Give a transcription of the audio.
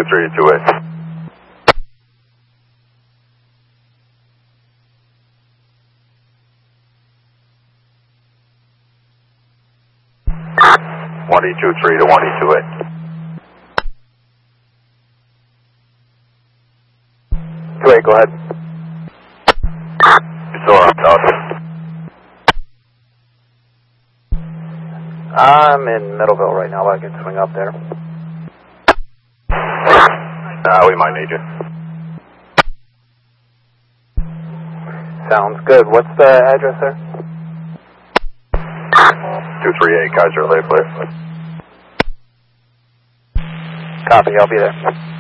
23 to 28. One E 23 to 1 E 28. 28, go ahead. You still on top? I'm in Middleville right now, but I can swing up there. We might need you. Sounds good. What's the address there? 238 Kaiser Lake Place. Copy, I'll be there.